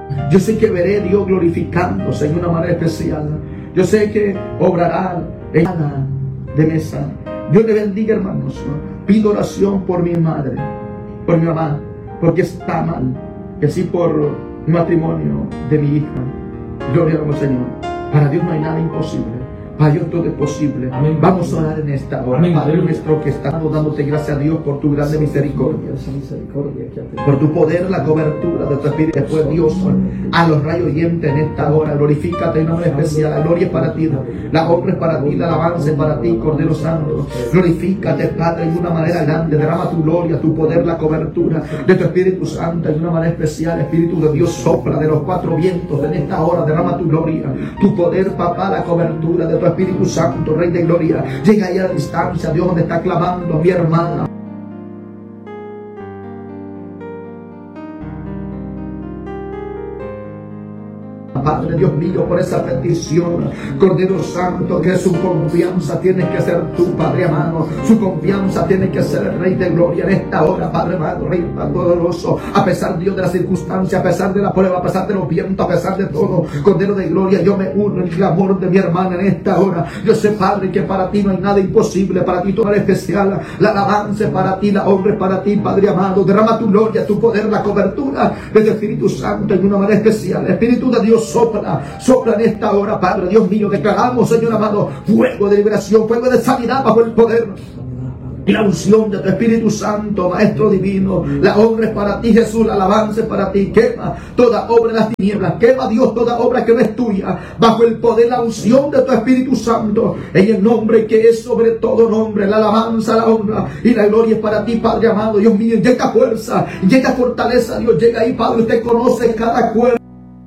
Yo sé que veré, Dios, glorificándose en una manera especial. Yo sé que obrará en cada de mesa. Dios le bendiga, hermanos. Pido oración por mi madre, por mi mamá, porque está mal. Y así por el matrimonio de mi hija. Gloria al Señor. Para Dios no hay nada imposible. Para Dios todo es posible. Amén. Vamos a orar en esta hora. Amén. Padre nuestro que estamos dándote gracias a Dios por tu grande misericordia, por tu poder, la cobertura de tu Espíritu. Después, Dios, a los rayos oyentes en esta hora, glorifícate en nombre especial. La gloria es para ti, la honra es para ti, la alabanza es para ti, Cordero Santo. Glorifícate, Padre, de una manera grande. Derrama tu gloria, tu poder, la cobertura de tu Espíritu Santo en una manera especial. Espíritu de Dios, sopla de los cuatro vientos en esta hora. Derrama tu gloria, tu poder, papá, la cobertura de tu Espíritu Santo, Rey de Gloria. Llega ahí a la distancia, Dios, donde está clamando mi hermana. Padre Dios mío, por esa petición, Cordero Santo, que su confianza tiene que ser tú, Padre amado. Su confianza tiene que ser el Rey de Gloria en esta hora, Padre amado, Rey poderoso. A pesar, Dios, de las circunstancias, a pesar de la prueba, a pesar de los vientos, a pesar de todo, Cordero de Gloria, yo me uno en el clamor de mi hermana en esta hora. Yo sé, Padre, que para ti no hay nada imposible, para ti todo es especial. La alabanza es para ti, la honra es para ti, Padre amado. Derrama tu gloria, tu poder, la cobertura del Espíritu Santo en una manera especial. Espíritu de Dios, sopla en esta hora, Padre Dios mío. Declaramos, Señor amado, fuego de liberación, fuego de sanidad bajo el poder y la unción de tu Espíritu Santo, Maestro divino. La honra es para ti, Jesús, la alabanza es para ti. Quema toda obra de las tinieblas, quema, Dios, toda obra que no es tuya, bajo el poder, la unción de tu Espíritu Santo, en el nombre que es sobre todo nombre. La alabanza, la honra y la gloria es para ti, Padre amado. Dios mío, llega fuerza, llega fortaleza, Dios, llega ahí, Padre. Usted conoce cada cuerpo,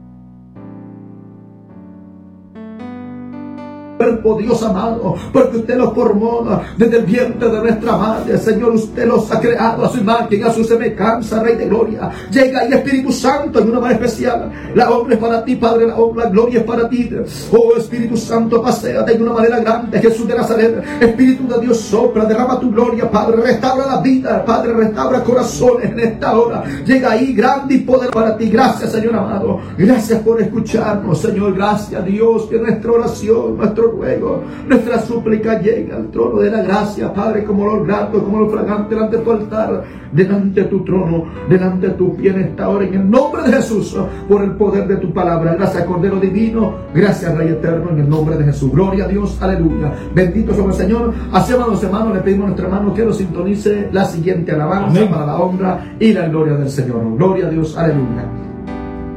Dios amado, porque usted los formó desde el vientre de nuestra madre. Señor, usted los ha creado a su imagen, a su semejanza, Rey de Gloria. Llega ahí, Espíritu Santo, en una manera especial. La honra es para ti, Padre, la honra, la gloria es para ti. Oh, Espíritu Santo, paséate en una manera grande, Jesús de Nazaret. Espíritu de Dios, sopla, derrama tu gloria, Padre. Restaura la vida, Padre, restaura corazones en esta hora. Llega ahí, grande y poder para ti. Gracias, Señor amado. Gracias por escucharnos, Señor. Gracias, Dios, que nuestra oración, nuestro ruego, nuestra súplica llega al trono de la gracia, Padre, como los gratos, como los fragantes, delante de tu altar, delante de tu trono, delante de tu pie en esta hora, en el nombre de Jesús, por el poder de tu palabra. Gracias, Cordero Divino, gracias, Rey Eterno, en el nombre de Jesús. Gloria a Dios, aleluya. Bendito somos el Señor. Así, hermanos, le pedimos a nuestro hermano que nos sintonice la siguiente alabanza. Amén. Para la honra y la gloria del Señor. Gloria a Dios, aleluya.